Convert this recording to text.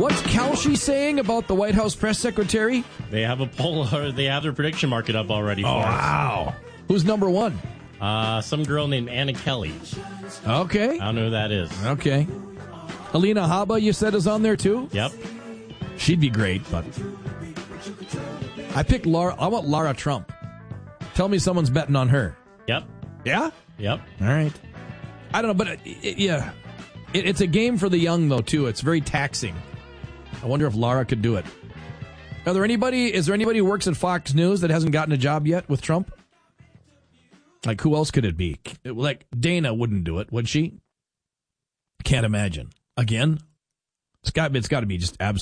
What's Kelce saying about the White House press secretary? They have a poll, or they have their prediction market up already for us. Wow. Who's number one? Some girl named Anna Kelly. Okay. I don't know who that is. Okay. Alina Habba, you said, is on there too? Yep. She'd be great, but I picked Laura. I want Lara Trump. Tell me someone's betting on her. Yep. Yeah? Yep. All right. I don't know, but it's a game for the young, though, too. It's very taxing. I wonder if Lara could do it. Is there anybody who works at Fox News that hasn't gotten a job yet with Trump? Like, who else could it be? Like, Dana wouldn't do it, would she? Can't imagine. Again? It's got to be just absolutely.